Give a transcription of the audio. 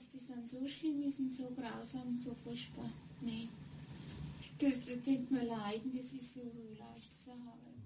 dass die dann so schlimm ist und so grausam und so furchtbar. Nee. Das tut mir leid, das ist so leicht zu haben.